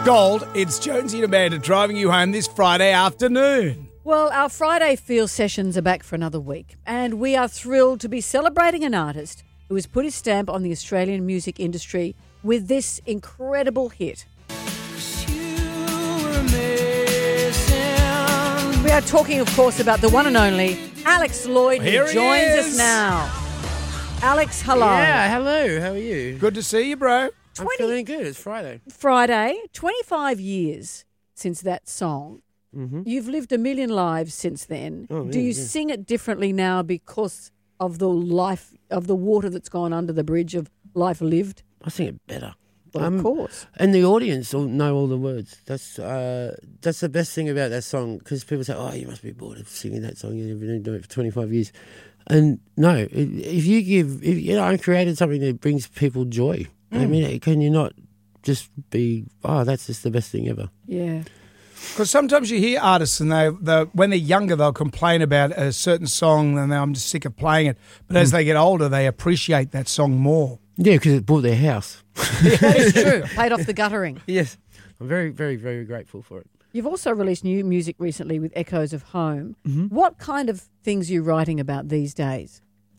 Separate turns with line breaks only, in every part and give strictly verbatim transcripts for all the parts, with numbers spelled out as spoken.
Gold, it's Jonesy and Amanda driving you home this Friday afternoon.
Well, our Friday Feel sessions are back for another week, and we are thrilled to be celebrating an artist who has put his stamp on the Australian music industry with this incredible hit. We are talking, of course, about the one and only Alex Lloyd, who
Here he
joins
is.
us now. Alex, hello.
Yeah, hello. How are you?
Good to see you, bro.
I'm feeling good. It's Friday.
Friday, twenty-five years since that song.
Mm-hmm.
You've lived a million lives since then.
Oh,
Do
yeah,
you
yeah.
sing it differently now because of the life, of the water that's gone under the bridge of life lived?
I sing it better.
Well,
Um,
of course.
And the audience will know all the words. That's uh, that's the best thing about that song, because people say, "Oh, you must be bored of singing that song. You've been doing it for twenty-five years." And no, if, if you give, if, you know, I created something that brings people joy.
Mm.
I mean, can you not just be, oh, that's just the best thing ever?
Yeah.
Because sometimes you hear artists and they, they, when they're younger, they'll complain about a certain song and I'm just sick of playing it. But as they get older, they appreciate that song more.
Yeah, because it bought their house.
That is true. Paid off the guttering.
Yes, I'm very, very, very grateful for it.
You've also released new music recently with Echoes of Home.
Mm-hmm.
What kind of things are you writing about these days?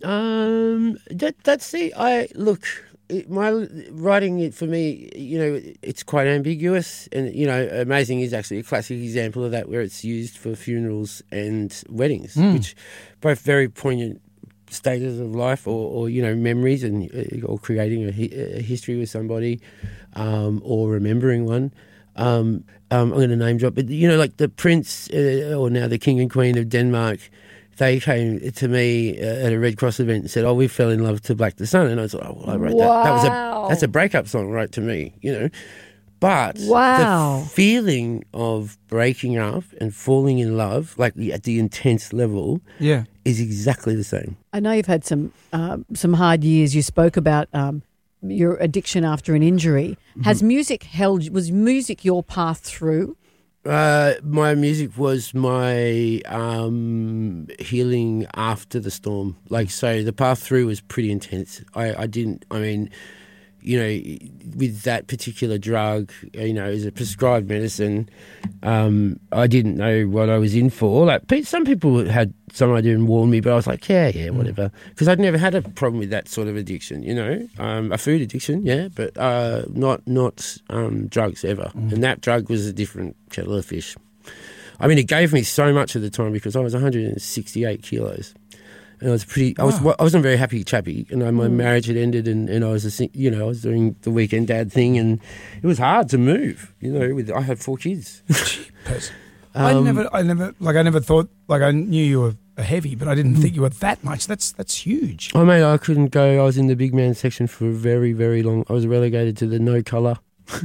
Um, that that's the I look. It, my writing it for me, you know, it's quite ambiguous, and you know, Amazing is actually a classic example of that, where it's used for funerals and weddings,
Mm.
which both very poignant stages of life, or, or you know, memories, and uh, or creating a, hi- a history with somebody, um, or remembering one. Um, um, I'm going to name drop, but you know, like the Prince, uh, or now the King and Queen of Denmark. They came to me uh, at a Red Cross event and said, "Oh, we fell in love to Black the Sun," and I was like, "Oh, well, I wrote that. That was
Wow.
a that's a breakup song, right to me, you know." But
Wow.
the feeling of breaking up and falling in love, like the, at the intense level,
Yeah.
is exactly the same.
I know you've had some uh, some hard years. You spoke about um, your addiction after an injury. Has music held? Was music your path through?
Uh, my music was my um, healing after the storm. Like, so the path through was pretty intense. I, I didn't, I mean, you know, with that particular drug, you know, as a prescribed medicine, um, I didn't know what I was in for. Like, pe- some people had some idea and warned me, but I was like, yeah, yeah, whatever. Because I'd never had a problem with that sort of addiction, you know, um, a food addiction, yeah, but uh, not not um, drugs ever. Mm. And that drug was a different kettle of fish. I mean, it gave me so much at the time because I was one hundred sixty-eight kilos. And I was pretty. I was.
Wow.
I wasn't a very happy chappy. You know, my
Mm.
marriage had ended, and, and I was, a, sing- you know, I was doing the weekend dad thing, and it was hard to move. You know, with I had four kids.
Jeepers. I
Um,
never, I never, like, I never thought, like, I knew you were heavy, but I didn't think you were that much. That's that's huge.
I mean, I couldn't go. I was in the big man section for a very, very long. I was relegated to the no colour.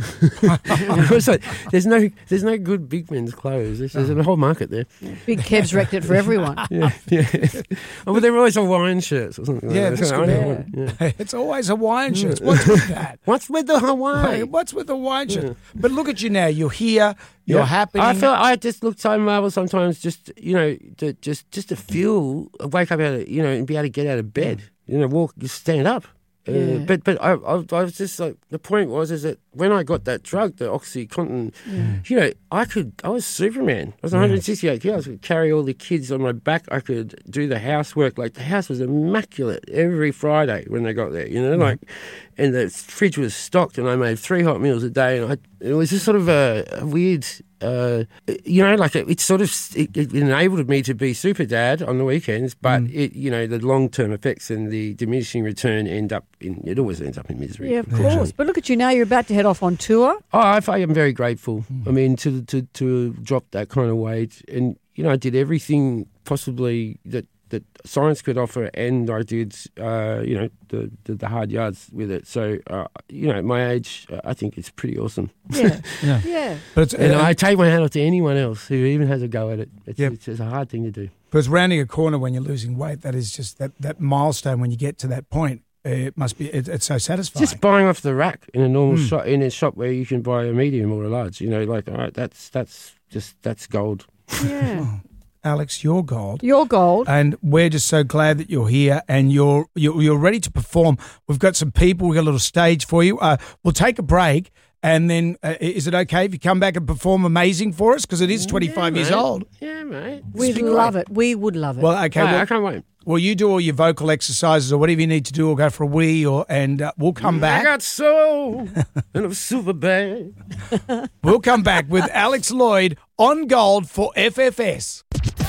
It was like, there's no, there's no good big men's clothes. There's, there's a whole market there.
Big Kev's wrecked it for everyone.
Yeah, yeah. Oh, but they're always Hawaiian shirts or something.
Yeah,
like
that's
that. I
good.
don't want- yeah.
It's always Hawaiian shirts. What's with that?
What's with the
Hey,
Hawaii?
what's with the Hawaiian shirt? But look at you now. You're here. You're
Yeah.
happy.
I feel I just look so marvelous sometimes. Just you know, to, just just to feel, wake up out of, you know, and be able to get out of bed. You know, walk, just stand up. Uh,
Yeah.
But but I, I I was just like, the point was is that when I got that drug, the OxyContin, you know, I could I was Superman. I was one hundred sixty-eight kilos. I could carry all the kids on my back. I could do the housework. Like, the house was immaculate every Friday when they got there. You know, like, and the fridge was stocked, and I made three hot meals a day, and I, it was just sort of a, a weird. Uh, you know, like it, it sort of it, it enabled me to be super dad on the weekends, but it, you know, the long term effects and the diminishing return end up in it always ends up in misery.
Yeah, of course. But look at you now. You're about to head off on tour.
Oh, I, I am very grateful. I mean, to to to drop that kind of weight, and you know, I did everything possibly that. that science could offer, and I did, uh, you know, the, the the hard yards with it. So, uh, you know, at my age, uh, I think it's pretty awesome.
Yeah.
Yeah.
Yeah.
But it's,
And
uh,
I take my hat off to anyone else who even has a go at it. It's,
Yep.
it's, it's a hard thing to do.
but it's rounding a corner when you're losing weight. That is just that, that milestone when you get to that point. It must be. It, it's so satisfying.
Just buying off the rack in a normal
Mm.
shop, in a shop where you can buy a medium or a large. You know, like, all right, that's that's just that's gold.
Yeah.
Oh, Alex, you're gold.
You're gold.
And we're just so glad that you're here and you're you're, you're ready to perform. We've got some people. We've got a little stage for you. Uh, we'll take a break, And then uh, is it okay if you come back and perform amazing for us? Because it is twenty-five
yeah,
years
mate.
old.
Yeah, mate.
We'd love it. We would love it.
Well, okay.
Hey,
well,
I can't wait.
well, you do all your vocal exercises or whatever you need to do, or go for a wee, or and uh, we'll come back.
I got soul in a super bag.
We'll come back with Alex Lloyd on Gold for F F S.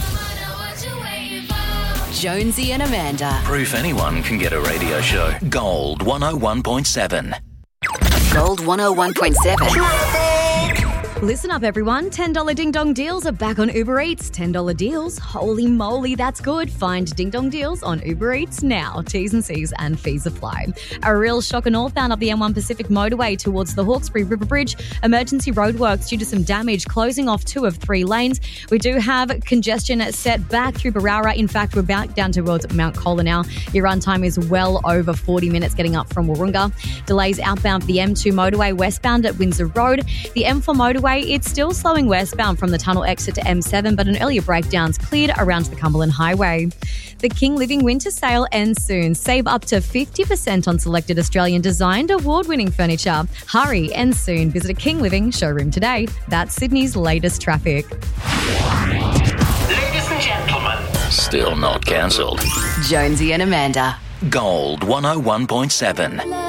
Jonesy and Amanda.
Proof anyone can get a radio show. Gold one oh one point seven.
Gold one oh one point seven.
Listen up, everyone. ten dollars Ding Dong deals are back on Uber Eats. ten dollars deals? Holy moly, that's good. Find Ding Dong deals on Uber Eats now. T's and C's and fees apply. A real shocker northbound up the M one Pacific motorway towards the Hawkesbury River Bridge. Emergency roadworks due to some damage, closing off two of three lanes. We do have congestion set back through Barara. In fact, we're back down towards Mount Colah now. Your run time is well over forty minutes getting up from Wahroonga. Delays outbound for the M two motorway westbound at Windsor Road. The M four motorway, it's still slowing westbound from the tunnel exit to M seven, but an earlier breakdown's cleared around the Cumberland Highway. The King Living Winter Sale ends soon. Save up to fifty percent on selected Australian designed award-winning furniture. Hurry, ends soon. Visit a King Living showroom today. That's Sydney's latest traffic.
Ladies and gentlemen. Still not cancelled.
Jonesy and Amanda.
Gold one oh one point seven.